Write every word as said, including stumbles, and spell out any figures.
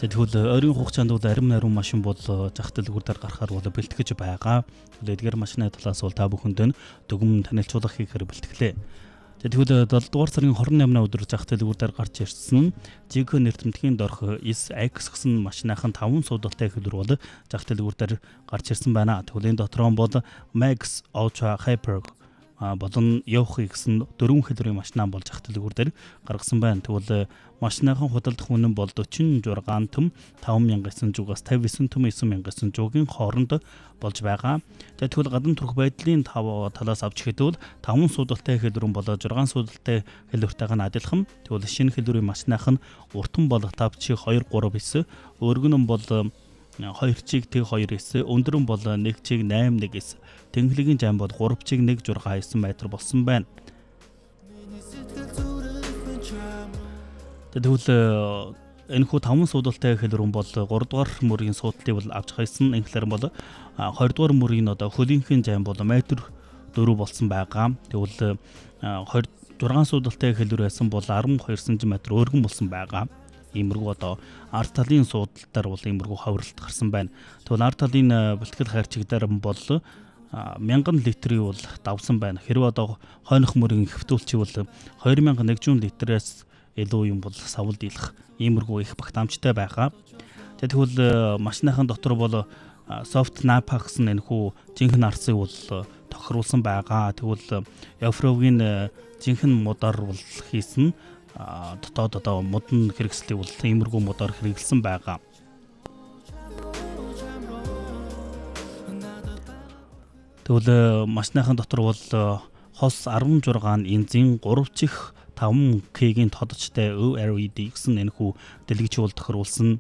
Тэгвэл ойрын хугацаанд бол арим нарийн машин бол зах дэлгүүрээр гарахаар бол бэлтгэж байгаа. Тэгвэл эдгээр машины талаас бол та бүхэнд дүгнэн танилцуулах хийхээр бэлтгэлээ. Тэгвэл долоо дугаар сарын хорин наймны өдөр зах дэлгүүрээр гарч ирсэн Жиг нэртэмтгийн дорх эс X гэсэн машинахан таван суудалтай хэлбэр бол зах дэлгүүрээр гарч ирсэн байна. Тэгвэл энэ дотор нь бол Max Ultra Hyper болон Yohi гэсэн дөрвөн хэлбэрийн машинаа бол зах дэлгүүрээр гаргасан байна. Тэгвэл машинахан худалдах үнэ бол forty-six төм five thousand нine hundred-аас fifty-nine төм nine thousand nine hundred-ийн хооронд болж байгаа. Тэгвэл гадна төрх байдлын талаас авч хэдвэл таван суудалтай хэлбэрэн болоо six суудалтай хэлбэртэйгээ адилхан. Тэгвэл шинэ хэлбэрийн машинахан уртан болох five two three эс, өргөн нь бол two чиг тэг two эс, өндөр нь бол one чиг eight one эс, тэнхлэгийн жам бол three чиг one six nine метр болсон байна. Тэгвэл энэхүү таван суудалтай хэлбэрэн бол three дугаар мөрийн суудлыг бол авч хайсан. Инхээр бол two дугаар мөрийн одоо хөлийнхин жам бол метр four болсон байгаа. Тэгвэл six суудалтай хэлбэр байсан бол twelve сантиметр өргөн болсон байгаа. Иймэрхүү одоо арт талын суудалтаар бол иймэрхүү ховролт гарсан байна. Тэгвэл арт талын бэлтгэл хайрчигдаар бол one thousand литрийн бол давсан байна. Хэрвээ одоо хойнох мөрийн хэвтүүлчи бол two thousand one hundred литраас илүү юм бол савл дийлэх иймэрхүү их багтаамжтай байгаа. Тэгвэл машиныхан дотор бол soft napa гэсэн энэхүү жинхэнэ арцыг бол тохируулсан байгаа. Тэгвэл Yofrovгийн жинхэнэ модоор бол хийсэн дотоод одоо модон хэрэгслийг бол иймэрхүү модоор хэрэглэсэн байгаа. Тэгвэл машиныхан дотор бол хос sixteen инзийн three чих five K-ийн тодорчтой O L E D гэсэн энэхүү дэлгэч бол тохируулсан